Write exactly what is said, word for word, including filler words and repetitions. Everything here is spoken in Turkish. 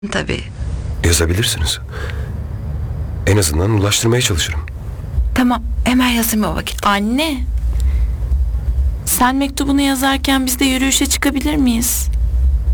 Tabii. Yazabilirsiniz. En azından ulaştırmaya çalışırım. Tamam, hemen yazayım o vakit. Anne. Sen mektubunu yazarken biz de yürüyüşe çıkabilir miyiz?